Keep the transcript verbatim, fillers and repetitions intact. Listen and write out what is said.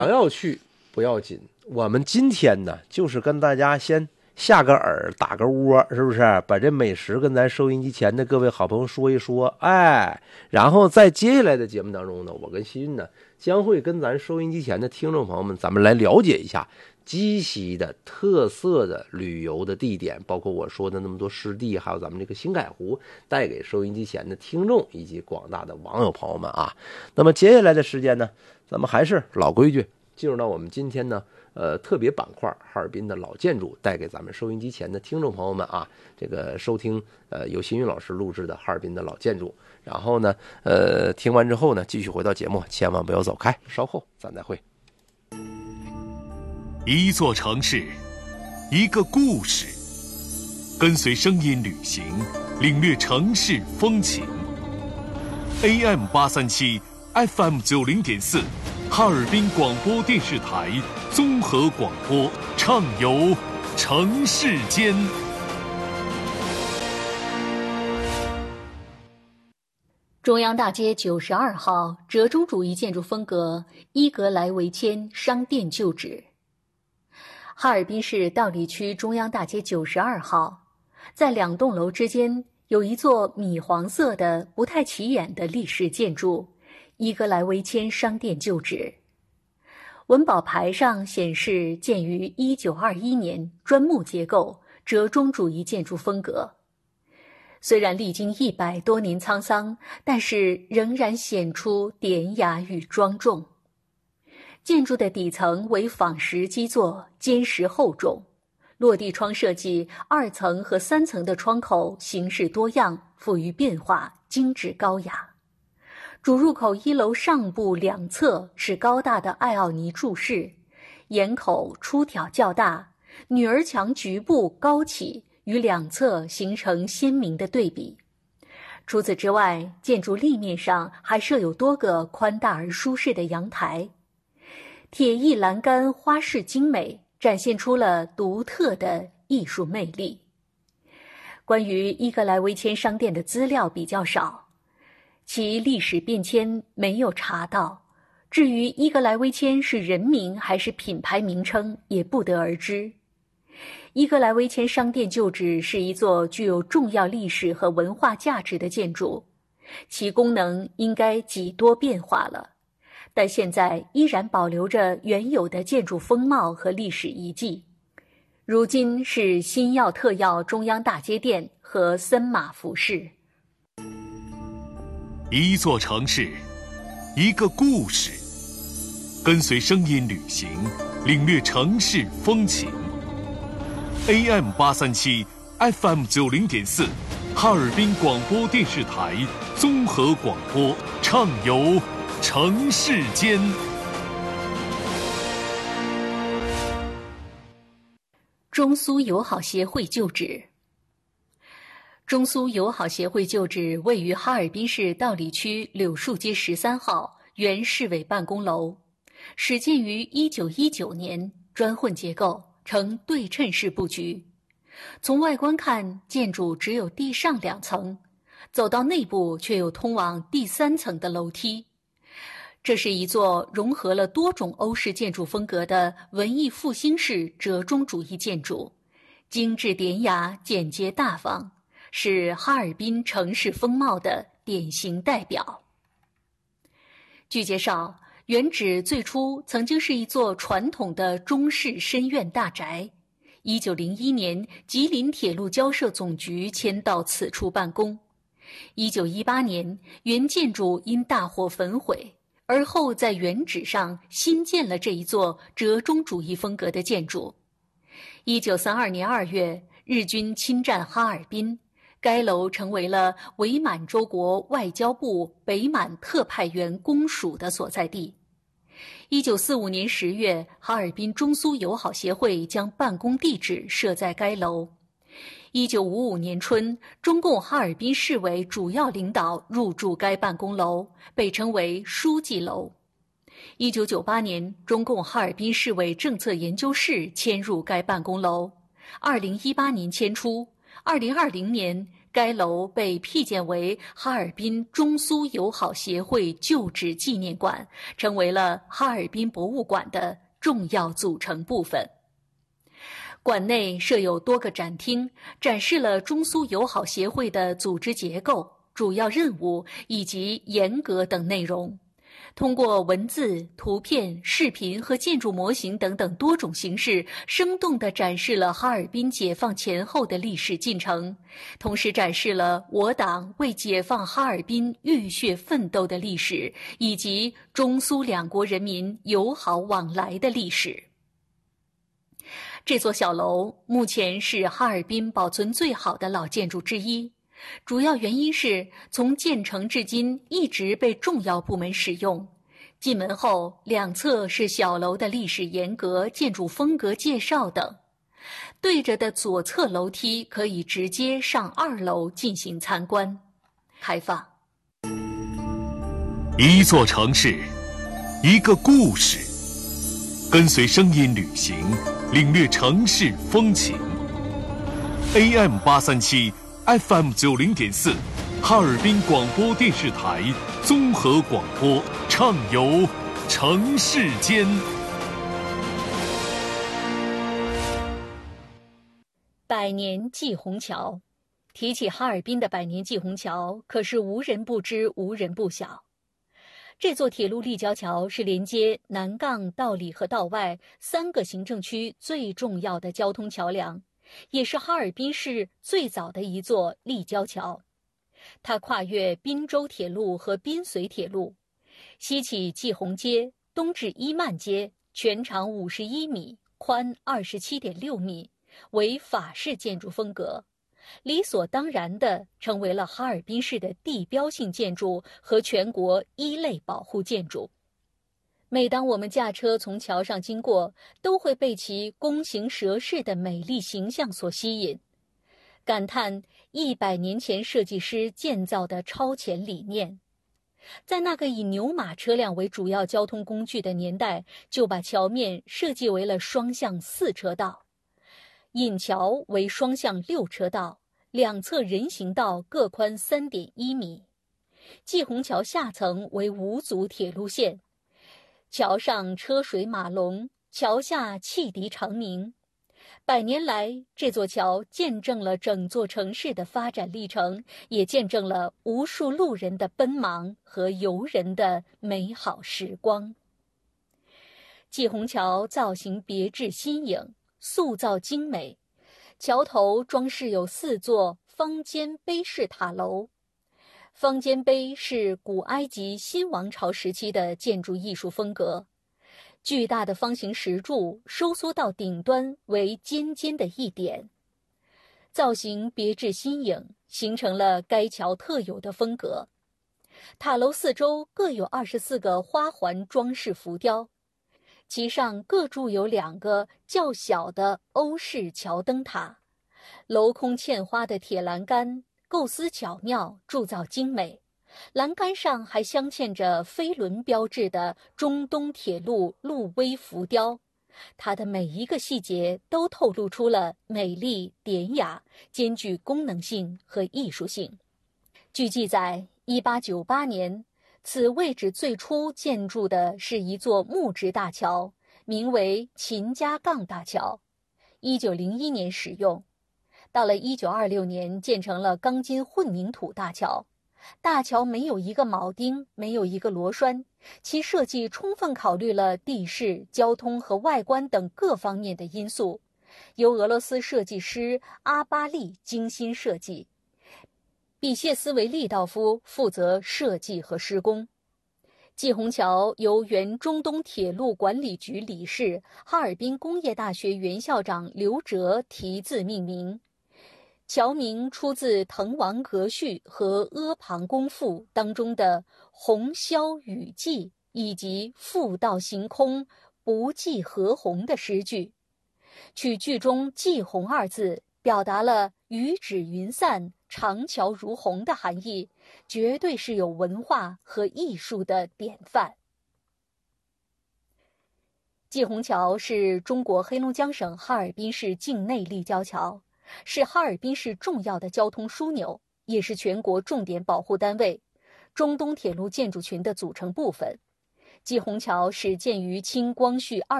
想要去不要紧，我们今天呢，就是跟大家先下个饵，打个窝，是不是？把这美食跟咱收音机前的各位好朋友说一说，哎，然后在接下来的节目当中呢，我跟新运呢，将会跟咱收音机前的听众朋友们，咱们来了解一下鸡西的特色的旅游的地点，包括我说的那么多湿地，还有咱们这个新凯湖，带给收音机前的听众以及广大的网友朋友们啊。那么接下来的时间呢，咱们还是老规矩，进入到我们今天呢呃特别板块，哈尔滨的老建筑，带给咱们收音机前的听众朋友们啊，这个收听呃由新运老师录制的哈尔滨的老建筑。然后呢呃听完之后呢，继续回到节目，千万不要走开，稍后咱再会。 一座城市，一个故事，跟随声音旅行，领略城市风情。A M 八三七 F M 九零点四，哈尔滨广播电视台综合广播，畅游城市间。 中央大街九十二号折中主义建筑风格伊格莱维谦商店旧址。哈尔滨市道里区中央大街九十二号，在两栋楼之间有一座米黄色的不太起眼的历史建筑伊格莱维谦商店旧址。文保牌上显示建于一九二一年，砖木结构，折中主义建筑风格。虽然历经一百多年沧桑，但是仍然显出典雅与庄重。建筑的底层为仿石基座，坚实厚重，落地窗设计二层和三层的窗口形式多样，富于变化，精致高雅。主入口一楼上部两侧是高大的艾奥尼柱式，檐口出挑较大，女儿墙局部高起，与两侧形成鲜明的对比。除此之外，建筑立面上还设有多个宽大而舒适的阳台，铁艺栏杆花饰精美，展现出了独特的艺术魅力。关于伊格莱维谦商店的资料比较少，其历史变迁没有查到，至于伊格莱维谦是人名还是品牌名称也不得而知。伊格莱维谦商店旧址是一座具有重要历史和文化价值的建筑，其功能应该几多变化了，但现在依然保留着原有的建筑风貌和历史遗迹。如今是新耀特耀中央大街店和森马服饰。 一座城市，一个故事，跟随声音旅行，领略城市风情。A M 八三七 F M 九零点四，哈尔滨广播电视台综合广播，畅游城市间。 中苏友好协会旧址。中苏友好协会旧址位于哈尔滨市道里区柳树街十三号原市委办公楼，始建于一九一九年，砖混结构，呈对称式布局。从外观看，建筑只有地上两层，走到内部却有通往第三层的楼梯。这是一座融合了多种欧式建筑风格的文艺复兴式折中主义建筑，精致典雅，简洁大方，是哈尔滨城市风貌的典型代表。据介绍，原址最初曾经是一座传统的中式深院大宅，一九零一年吉林铁路交涉总局迁到此处办公。一九一八年，原建筑因大火焚毁，而后在原址上新建了这一座折中主义风格的建筑。一九三二年二月，日军侵占哈尔滨，该楼成为了伪满洲国外交部北满特派员公署的所在地。一九四五年十月，哈尔滨中苏友好协会将办公地址设在该楼。一九五五年春，中共哈尔滨市委主要领导入住该办公楼，被称为书记楼。一九九八年，中共哈尔滨市委政策研究室迁入该办公楼。二零一八年迁出。二零二零年， 该楼被辟建为哈尔滨中苏友好协会旧址纪念馆，成为了哈尔滨博物馆的重要组成部分。馆内设有多个展厅，展示了中苏友好协会的组织结构、主要任务以及严格等内容。通过文字、图片、视频和建筑模型等等多种形式，生动地展示了哈尔滨解放前后的历史进程，同时展示了我党为解放哈尔滨浴血奋斗的历史，以及中苏两国人民友好往来的历史。这座小楼目前是哈尔滨保存最好的老建筑之一，主要原因是从建成至今一直被重要部门使用。进门后，两侧是小楼的历史沿革、建筑风格介绍等。对着的左侧楼梯可以直接上二楼进行参观。开放。 一座城市，一个故事，跟随声音旅行，领略城市风情。A M 八三七 F M 九零点四，哈尔滨广播电视台综合广播，畅游城市间。 百年祭虹桥，提起哈尔滨的百年祭虹桥，可是无人不知，无人不晓。这座铁路立交桥是连接南杠、道里和道外三个行政区最重要的交通桥梁，也是哈尔滨市最早的一座立交桥。它跨越滨州铁路和滨绥铁路，西起祭虹街，东至伊曼街，全长五十一米，宽二十七点六米，为法式建筑风格，理所当然地成为了哈尔滨市的地标性建筑和全国一类保护建筑。每当我们驾车从桥上经过，都会被其弓形蛇势的美丽形象所吸引，感叹一百年前设计师建造的超前理念。在那个以牛马车辆为主要交通工具的年代，就把桥面设计为了双向四车道，引桥为双向六车道，两侧人行道各宽 三点一米。祭虹桥下层为五组铁路线，桥上车水马龙，桥下汽笛长鸣。百年来，这座桥见证了整座城市的发展历程，也见证了无数路人的奔忙和游人的美好时光。祭虹桥造型别致新颖，塑造精美，桥头装饰有四座方尖碑式塔楼。方尖碑是古埃及新王朝时期的建筑艺术风格，巨大的方形石柱收缩到顶端为尖尖的一点，造型别致新颖，形成了该桥特有的风格。塔楼四周各有二十四个花环装饰浮雕，其上各筑有两个较小的欧式桥灯塔，镂空嵌花的铁栏杆构思巧妙，铸造精美。栏杆上还镶嵌着飞轮标志的中东铁路路威浮雕，它的每一个细节都透露出了美丽典雅，兼具功能性和艺术性。据记载，一八九八年，此位置最初建筑的是一座木质大桥，名为秦家杠大桥，一九零一年使用。到了一九二六年，建成了钢筋混凝土大桥。大桥没有一个铆钉，没有一个螺栓，其设计充分考虑了地势、交通和外观等各方面的因素，由俄罗斯设计师阿巴利精心设计，比谢斯维利道夫负责设计和施工。祭虹桥由原中东铁路管理局理事、哈尔滨工业大学原校长刘哲题字命名。桥名出自《滕王阁序》和《阿房宫赋》当中的“虹霄雨霁”以及“复道行空，不计何鸿”的诗句，取句中“祭虹”二字，表达了雨止云散、长桥如虹的含义，绝对是有文化和艺术的典范。祭虹桥是中国黑龙江省哈尔滨市境内立交桥， 是哈尔滨市重要的交通枢纽，也是全国重点保护单位，中东铁路建筑群的组成部分。系虹桥始建于清光绪二